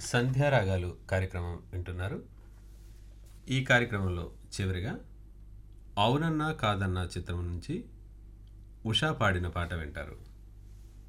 సంధ్యారాగాలు కార్యక్రమం వింటున్నారు. ఈ కార్యక్రమంలో చివరిగా అవునన్నా కాదన్నా చిత్రం నుంచి ఉషా పాడిన పాట వింటారు.